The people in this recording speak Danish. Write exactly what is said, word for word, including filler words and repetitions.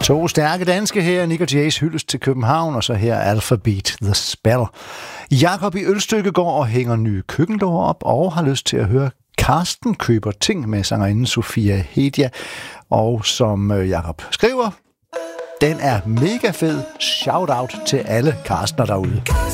To stærke danske her, Nick og Jay's hyldest til København, og så her Alphabet, The Spell. Jakob i Ølstykke går og hænger nye køkkendår op, og har lyst til at høre Karsten køber ting med sangerinden Sofia Hedia. Og som Jakob skriver, den er mega fed. Shout out til alle Karstener derude.